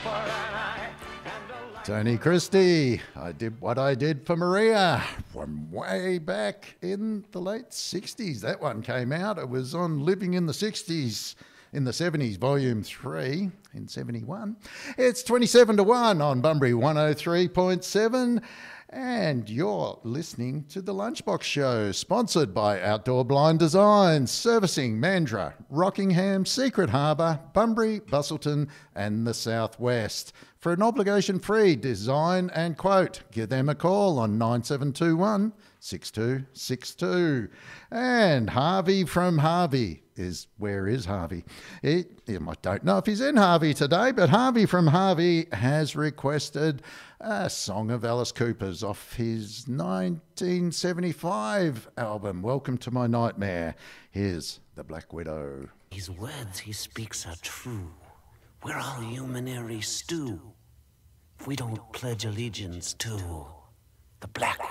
Tony Christie, I did what I did for Maria from way back in the late 60s. That one came out. It was on Living in the 60s, in the 70s, Volume 3 in 71. It's 27-1 on Bunbury 103.7. And you're listening to The Lunchbox Show, sponsored by Outdoor Blind Designs, servicing Mandurah, Rockingham, Secret Harbour, Bunbury, Busselton and the Southwest. For an obligation-free design and quote, give them a call on 9721 6262. And Harvey from Harvey where is Harvey? I don't know if he's in Harvey today, but Harvey from Harvey has requested a song of Alice Cooper's off his 1975 album, Welcome to My Nightmare. Here's The Black Widow. These words he speaks are true. We're all humanary stew. If we don't pledge allegiance to the Black